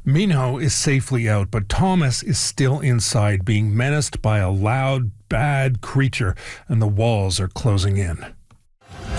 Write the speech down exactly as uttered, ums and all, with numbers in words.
Minho is safely out, but Thomas is still inside, being menaced by a loud, bad creature, and the walls are closing in.